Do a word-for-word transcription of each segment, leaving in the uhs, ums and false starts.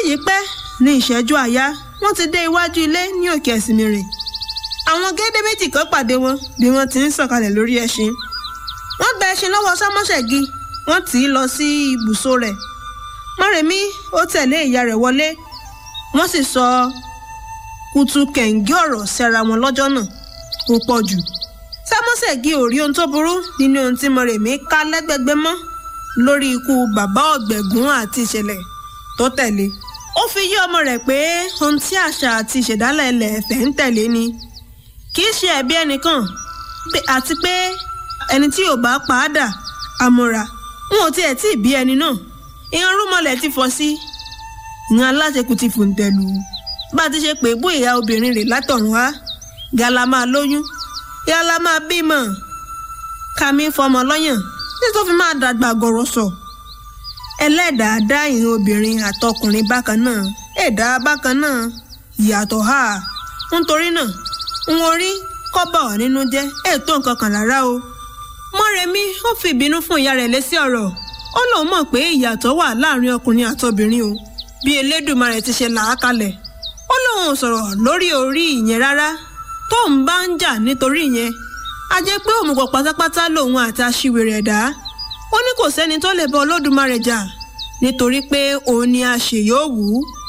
yìí pẹ́ ní ìṣẹ́jú àáyá wọ́n ti dé iwájú ilé ní òkè Ẹ̀sìnmìrè. àwọn gédé méjì kan pàdé wọn bí wọ́n ti ń sọ̀kalẹ̀ lórí ẹṣin. wọ́n gba ẹṣin lọ́wọ́ Sámọ́ṣẹ̀gí wọ́n tì í lọ sí ibùsọ̀ rẹ̀. Mọ́remí ó tẹ̀lé ìyá rẹ̀ wọlé wọ́n sì sọ kùtù kẹ̀ǹgẹ́ ọ̀rọ̀ sẹ́ra wọn lọ́jọ́ náà ó pọ̀ jù. Sámọ́ṣẹ̀gí ò rí ohun tó burú nínú ohun tí Mọ́remí ká lẹ́gbẹ̀gbẹ́ mọ́ lórí ikú bàbá Ọ̀gbẹ̀gún àti ìṣẹ̀lẹ̀ tó tẹ̀lé. ó fi yé ọmọ rẹ̀ pé ohun tí àṣà àti ìṣẹ̀dálẹ̀ ilẹ̀ Ẹ̀fẹ̀ ń tẹ̀lé ni kì í ṣe ẹ̀bi ẹnìkan àti pé ẹni tí ò bá pa á dà àmọ́ra n ò tiẹ̀ tí ì bí ẹni náà ìran rúmọlẹ̀ ti fọ́ sí ìran aláṣekù ti fòǹtẹ̀lù bá a ti ṣe pé bó ìyá obìnrin rẹ̀ látọ̀run wá gàlà máa lóyún yálà máa bímọ kàmí fọmọ lọ́yàn tí tó fi máa dàgbà gọ̀rọ̀sọ̀ ẹlẹ́dàá dá ìran obìnrin àtọkùnrin bákan náà ẹ̀dá bákan náà ìyàtọ̀ hà nítorí náà n ò rí kọ́bà ọ̀ nínú jẹ́ ètò nǹkan kan lára o. Mọ́remí ó fi ìbínú fún ìyá rẹ̀ lésì ọ̀rọ̀ ó lóun mọ̀ pé ìyàtọ̀ wà láàrin ọkùnrin àtobìnrin o bí Elédùmarè ti ṣe là á kalẹ̀. ó lóun ò sọ̀rọ̀ lórí orí ìyẹn rárá tóun bá ń jà nítorí ìyẹn a jẹ́ pé òmùgọ̀ pátápátá lòun àti aṣiwèrè ẹ̀dá. ó ní kò sẹ́ni tó lè bá Olódùmarè jà nítorí pé òun ni aṣèyóòwú.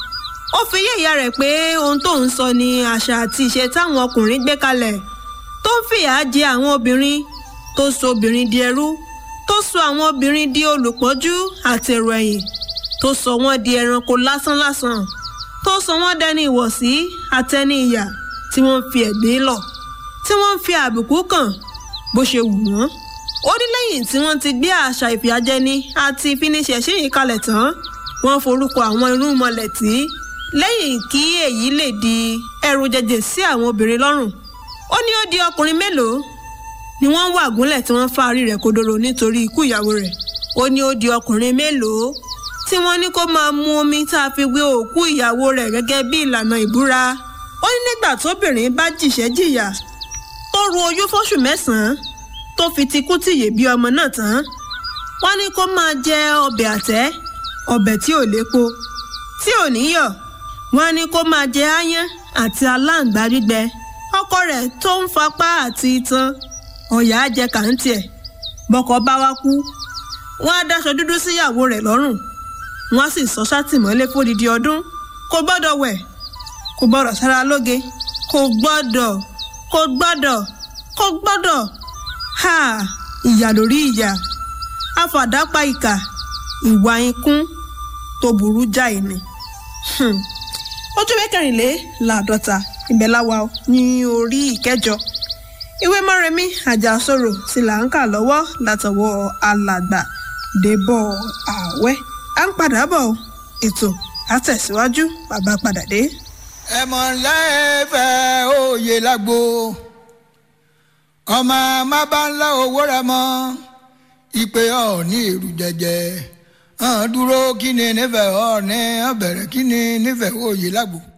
ó fi yé ìyá rẹ̀ pé ohun tó ń sọ ni àṣà àti ìṣe táwọn ọkùnrin gbé kalẹ̀ tó ń fìyà jẹ àwọn obìnrin tó sọ obìnrin di ẹrú tó sọ àwọn obìnrin di olùpọ́njú àti èrò ẹ̀yìn tó sọ wọ́n di ẹranko lásánlásán tó sọ wọ́n dẹni ìwọ̀sí àtẹni ìyà tí wọ́n fi ẹ̀gbin lọ̀ tí wọ́n fi àbùkù kàn bó ṣe wù wọ́n. ó ní lẹ́yìn tí wọ́n ti gbé àṣà ìfìyàjẹni àti ìfiniṣẹ̀ṣe yìí kalẹ̀ tán wọ́n forúkọ àwọn irúnmọlẹ̀ tí lẹ́yìn kí èyí lè di ẹrù jẹjẹ sí àwọn obìnrin lọ́rùn. ó ní ó di ọkùnrin mélòó ni wọ́n wà gúnlẹ̀ tí wọ́n fárí rẹ̀ kodoro nítorí ikú ìyàwó rẹ̀. ó ní ó di ọkùnrin mélòó tí wọ́n ní kó máa mu omi tá a fi wé òkú ìyàwó rẹ̀ gẹ́gẹ́ bí ìlànà ìbúra. ó ní nígbà tóbìnrin bá jìṣẹ́ jìyà tó ru oyún fóṣù mẹ́sàn-án tó fi tikú tìyè bí ọmọ náà tán wọ́n ní kó máa jẹ ọbẹ̀ àtẹ́ ọbẹ̀ tí ò lépo tí ò níyọ̀ wọ́n ní kó máa jẹ áyán àti aláǹgbá gbígbẹ ọkọ rẹ̀ tó ń fapá àti itan ọ̀yà á jẹ kàńtì ẹ̀ bọ́kọ bá wá kú wọ́n á dáṣọ dúdú síyàwó rẹ̀ lọ́rùn wọ́n á sì sọ sátìmọ́lé fódìdí ọdún kò gbọ́dọ̀ wẹ̀ kò gbọ́dọ̀ sára lóge kò gbọ́dọ̀ kò gbọ́dọ̀ kò gbọ́dọ̀ ha ìyà lórí ìyà àfàdápa ìkà ìwà ikún tó burú jáì ni. ojú ìwé kẹrìnléláàádọ́ta ibẹ̀ la wà ní orí ìkẹjọ ìwé Mọ́remí Àjàsorò tí là ń kà lọ́wọ́ látọwọ́ alàgbà Débọ̀ Àwẹ́. à ń padà bọ̀ ètò àtẹ̀síwájú bàbá padà dé. ẹ̀mọ̀ lẹ́fẹ̀ẹ́ òye lágbo ọmọ má bá ń lá owó rẹ mọ́ ìpè ọ̀ọ́ni èrú jẹjẹ hàn dúró kí ni nífẹ̀ẹ́ ọ̀ọ́ni ọ̀bẹ̀rẹ̀ kí ni nífẹ̀ẹ́ òye lágbo.